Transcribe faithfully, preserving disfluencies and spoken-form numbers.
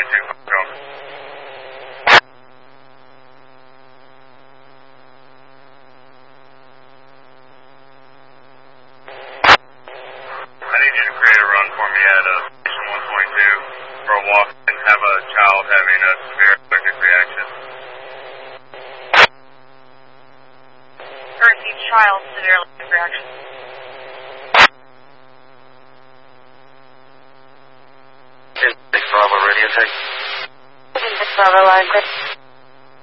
point two, go. I need you to create a run for me at uh, station one point two for a walk and have a child having a severe allergic reaction. Earthy child, severe allergic reaction. Six Bravo radio check. Six Bravo line,